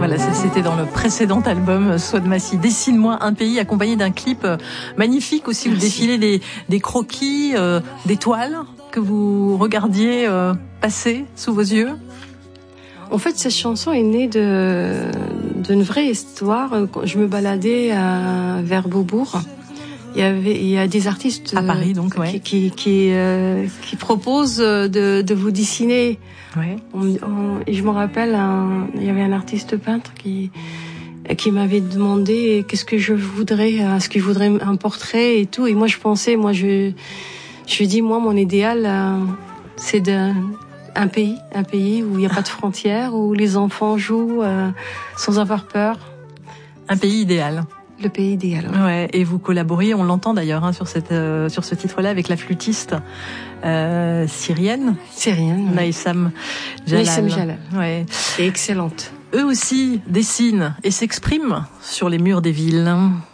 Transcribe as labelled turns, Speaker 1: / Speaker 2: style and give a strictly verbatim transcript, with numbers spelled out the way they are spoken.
Speaker 1: Voilà, c'était dans le précédent album Soie de Massy. Dessine-moi un pays, accompagné d'un clip magnifique aussi où défilaient des, des croquis, euh, des toiles que vous regardiez euh, passer sous vos yeux.
Speaker 2: En fait, cette chanson est née de d'une vraie histoire. Quand je me baladais à, vers Beaubourg, il y avait il y a des artistes
Speaker 1: à Paris donc ouais.
Speaker 2: qui qui qui, euh, qui proposent de de vous dessiner.
Speaker 1: Ouais.
Speaker 2: On, on, et je me rappelle, un, il y avait un artiste peintre qui qui m'avait demandé qu'est-ce que je voudrais, est-ce que je voudrais un portrait et tout. Et moi, je pensais, moi, je je lui dis, moi, mon idéal, euh, c'est de un pays, un pays où il n'y a pas de frontières, où les enfants jouent euh, sans avoir peur.
Speaker 1: Un pays idéal.
Speaker 2: Le pays idéal.
Speaker 1: Ouais. Ouais, et vous collaboriez, on l'entend d'ailleurs hein, sur cette euh, sur ce titre-là avec la flûtiste euh, syrienne.
Speaker 2: Syrienne. Oui.
Speaker 1: Naïsam Jalal.
Speaker 2: Naïsam Jalal.
Speaker 1: Ouais.
Speaker 2: Et excellente.
Speaker 1: Eux aussi dessinent et s'expriment sur les murs des villes.